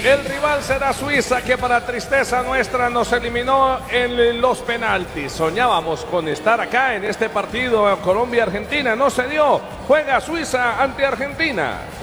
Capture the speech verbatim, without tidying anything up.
El rival será Suiza, que para tristeza nuestra nos eliminó en los penaltis. Soñábamos con estar acá en este partido Colombia-Argentina, no se dio. Juega Suiza ante Argentina.